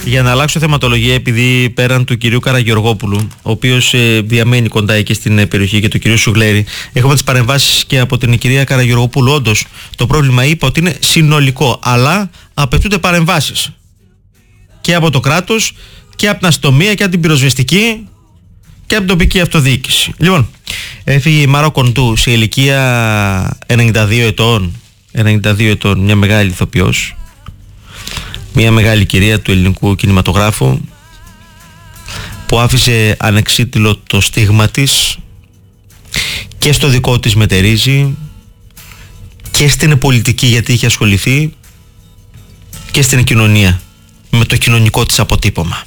Και για να αλλάξω θεματολογία, επειδή πέραν του κυρίου Καραγεωργόπουλου, ο οποίος διαμένει κοντά εκεί στην περιοχή, και του κυρίου Σουγλέρη, έχουμε τις παρεμβάσεις και από την κυρία Καραγεωργόπουλου. Όντως, το πρόβλημα είπα ότι είναι συνολικό, αλλά απαιτούνται παρεμβάσεις και από το κράτος και από την αστυνομία και από την πυροσβεστική και από την τοπική αυτοδιοίκηση. Λοιπόν, έφυγε η Μάρο Κοντού σε ηλικία 92 ετών, μια μεγάλη ηθοποιός, μια μεγάλη κυρία του ελληνικού κινηματογράφου, που άφησε ανεξίτηλο το στίγμα της και στο δικό της μετερίζει και στην πολιτική, γιατί είχε ασχοληθεί, και στην κοινωνία με το κοινωνικό της αποτύπωμα.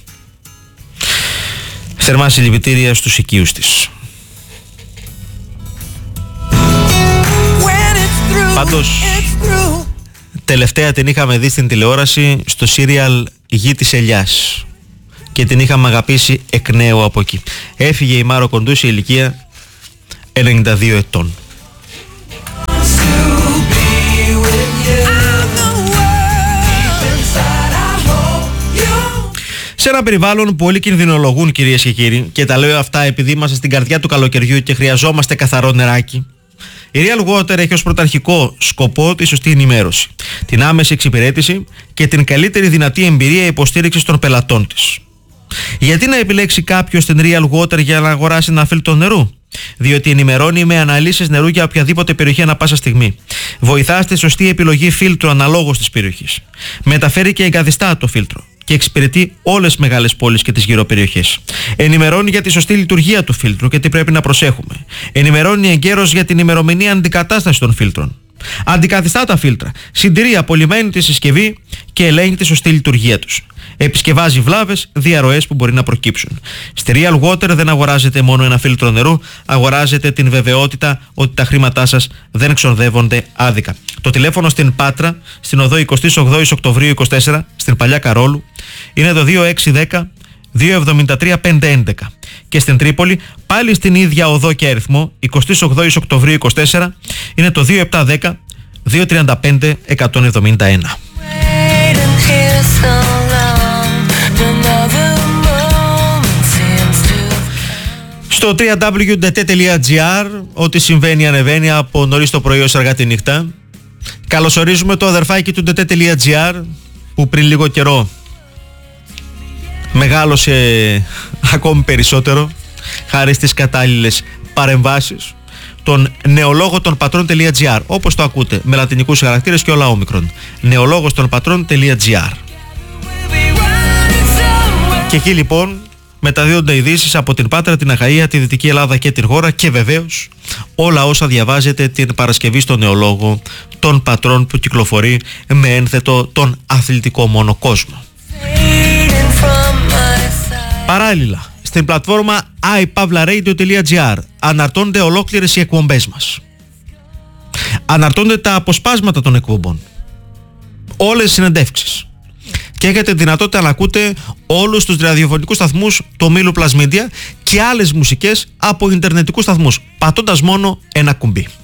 Θερμά συλληπιτήρια στους οικείους της. Πάντως, τελευταία την είχαμε δει στην τηλεόραση στο σύριαλ Γη της Ελιάς και την είχαμε αγαπήσει εκ νέου από εκεί. Έφυγε η Μάρο Κοντού σε ηλικία 92 ετών. Σε ένα περιβάλλον που όλοι κινδυνολογούν, κυρίες και κύριοι, και τα λέω αυτά επειδή είμαστε στην καρδιά του καλοκαιριού και χρειαζόμαστε καθαρό νεράκι, η Real Water έχει ως πρωταρχικό σκοπό τη σωστή ενημέρωση, την άμεση εξυπηρέτηση και την καλύτερη δυνατή εμπειρία υποστήριξης των πελατών της. Γιατί να επιλέξει κάποιος την Real Water για να αγοράσει ένα φίλτρο νερού? Διότι ενημερώνει με αναλύσεις νερού για οποιαδήποτε περιοχή ανά πάσα στιγμή. Βοηθά στη σωστή επιλογή φίλτρου αναλόγως της περιοχής. Μεταφέρει και εγκαθιστά το φίλτρο και εξυπηρετεί όλες τις μεγάλες πόλεις και τις γύρω περιοχές. Ενημερώνει για τη σωστή λειτουργία του φίλτρου και τι πρέπει να προσέχουμε. Ενημερώνει εγκαίρως για την ημερομηνία αντικατάσταση των φίλτρων. Αντικαθιστά τα φίλτρα, συντηρεί απολυμμένη τη συσκευή και ελέγχει τη σωστή λειτουργία τους. Επισκευάζει βλάβες, διαρροές που μπορεί να προκύψουν. Στη Real Water δεν αγοράζετε μόνο ένα φίλτρο νερού, αγοράζετε την βεβαιότητα ότι τα χρήματά σας δεν ξοδεύονται άδικα. Το τηλέφωνο στην Πάτρα, στην οδό 28 Οκτωβρίου 24, στην Παλιά Καρόλου, είναι το 2610 273 511. Και στην Τρίπολη, πάλι στην ίδια οδό και αριθμό, 28 Οκτωβρίου 24, είναι το 2710 235 171. Στο www.dt.gr ό,τι συμβαίνει ανεβαίνει από νωρίς το πρωί ως αργά τη νύχτα. Καλωσορίζουμε το αδερφάκι του dt.gr που πριν λίγο καιρό μεγάλωσε ακόμη περισσότερο χάρη στις κατάλληλες παρεμβάσεις, τον νεολόγο των πατρών.gr, όπως το ακούτε, με λατινικούς χαρακτήρες και όλα όμικρον. Νεολόγος των πατρών.gr. Και εκεί λοιπόν μεταδίδονται ειδήσεις από την Πάτρα, την Αχαΐα, τη Δυτική Ελλάδα και την χώρα, και βεβαίως όλα όσα διαβάζετε την Παρασκευή στο νεολόγο των πατρών που κυκλοφορεί με ένθετο τον αθλητικό μόνο κόσμο. Παράλληλα, στην πλατφόρμα iPavlaradio.gr αναρτώνται ολόκληρες οι εκπομπές μας. Αναρτώνται τα αποσπάσματα των εκπομπών, όλες οι συνεντεύξεις, και έχετε δυνατότητα να ακούτε όλους τους ραδιοφωνικούς σταθμούς του ομίλου Plus Media και άλλες μουσικές από ιντερνετικούς σταθμούς, πατώντας μόνο ένα κουμπί.